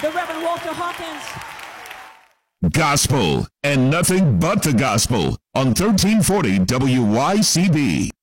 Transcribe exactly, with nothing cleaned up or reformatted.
the Reverend Walter Hawkins. Gospel and nothing but the gospel on thirteen forty W Y C B.